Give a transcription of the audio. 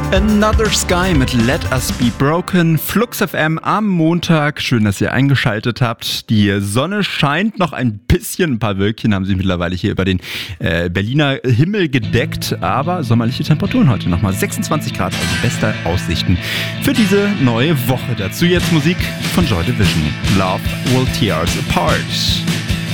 Another Sky mit Let Us Be Broken, Flux FM am Montag. Schön, dass ihr eingeschaltet habt. Die Sonne scheint noch ein bisschen, ein paar Wölkchen haben sich mittlerweile hier über den Berliner Himmel gedeckt, aber sommerliche Temperaturen heute nochmal 26 Grad, also beste Aussichten für diese neue Woche. Dazu jetzt Musik von Joy Division. Love Will Tear Us Apart.